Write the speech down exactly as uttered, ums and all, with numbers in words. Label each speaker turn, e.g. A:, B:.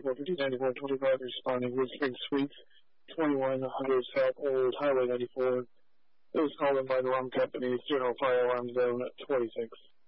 A: ninety-four fifty, ninety-four twenty-five, responding with Spring Suites, twenty-one hundred South Old Highway ninety-four. It was called in by the wrong company, General Fire Alarm Zone twenty-six.